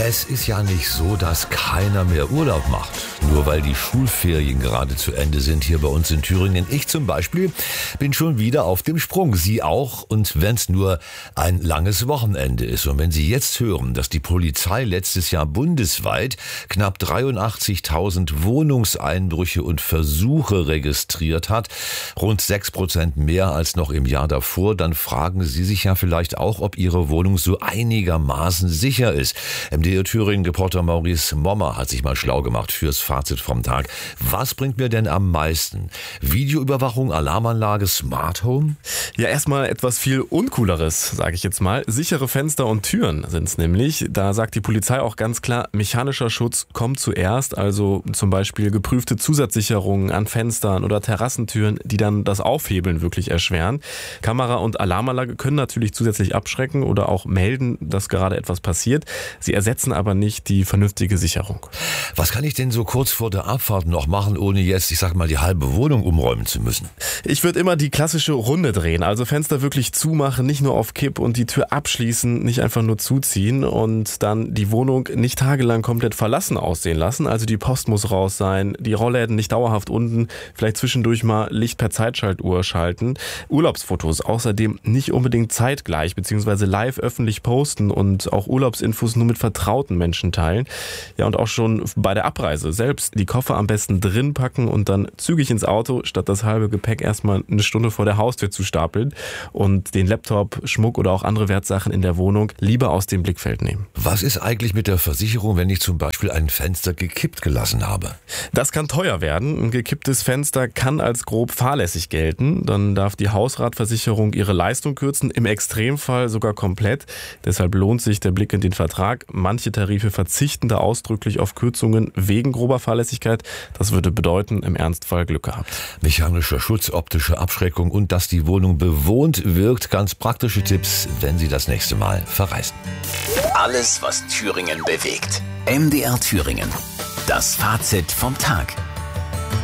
Es ist ja nicht so, dass keiner mehr Urlaub macht. Nur weil die Schulferien gerade zu Ende sind hier bei uns in Thüringen. Ich zum Beispiel bin schon wieder auf dem Sprung. Sie auch. Und wenn es nur ein langes Wochenende ist. Und wenn Sie jetzt hören, dass die Polizei letztes Jahr bundesweit knapp 83.000 Wohnungseinbrüche und Versuche registriert hat, rund 6% mehr als noch im Jahr davor, dann fragen Sie sich ja vielleicht auch, ob Ihre Wohnung so einigermaßen sicher ist. MDR Thüringen-Reporter Maurice Mommer hat sich mal schlau gemacht fürs Fazit vom Tag. Was bringt mir denn am meisten? Videoüberwachung, Alarmanlage, Smart Home? Ja, erstmal etwas viel Uncooleres, sage ich jetzt mal. Sichere Fenster und Türen sind es nämlich. Da sagt die Polizei auch ganz klar, mechanischer Schutz kommt zuerst. Also zum Beispiel geprüfte Zusatzsicherungen an Fenstern oder Terrassentüren, die dann das Aufhebeln wirklich erschweren. Kamera und Alarmanlage können natürlich zusätzlich abschrecken oder auch melden, dass gerade etwas passiert. Sie ersetzen aber nicht die vernünftige Sicherung. Was kann ich denn so kurz vor der Abfahrt noch machen, ohne jetzt, ich sag mal, die halbe Wohnung umräumen zu müssen? Ich würde immer die klassische Runde drehen, also Fenster wirklich zumachen, nicht nur auf Kipp und die Tür abschließen, nicht einfach nur zuziehen und dann die Wohnung nicht tagelang komplett verlassen aussehen lassen. Also die Post muss raus sein, die Rollläden nicht dauerhaft unten, vielleicht zwischendurch mal Licht per Zeitschaltuhr schalten. Urlaubsfotos außerdem nicht unbedingt zeitgleich bzw. live öffentlich posten und auch Urlaubsinfos nur mit vertrauten Menschen teilen. Ja, und auch schon bei der Abreise selbst die Koffer am besten drin packen und dann zügig ins Auto, statt das halbe Gepäck erstmal eine Stunde vor der Haustür zu stapeln und den Laptop, Schmuck oder auch andere Wertsachen in der Wohnung lieber aus dem Blickfeld nehmen. Was ist eigentlich mit der Versicherung, wenn ich zum Beispiel ein Fenster gekippt gelassen habe? Das kann teuer werden. Ein gekipptes Fenster kann als grob fahrlässig gelten. Dann darf die Hausratversicherung ihre Leistung kürzen, im Extremfall sogar komplett. Deshalb lohnt sich der Blick in den Vertrag. Manche Tarife verzichten da ausdrücklich auf Kürzungen wegen grober Fahrlässigkeit. Das würde bedeuten, im Ernstfall Glück gehabt. Mechanischer Schutz, optische Abschreckung und dass die Wohnung bewohnt wirkt. Ganz praktische Tipps, wenn Sie das nächste Mal verreisen. Alles, was Thüringen bewegt. MDR Thüringen. Das Fazit vom Tag.